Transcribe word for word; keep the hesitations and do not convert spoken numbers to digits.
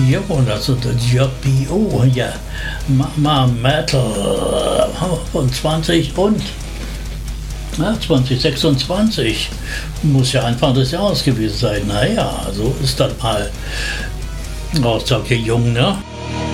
Jo, das ist das J B O, ja. Mama Metal von zwanzig und ja, zwanzig sechsundzwanzig. Muss ja Anfang des Jahres gewesen sein. Naja, so ist das mal. Aussage jung, ne?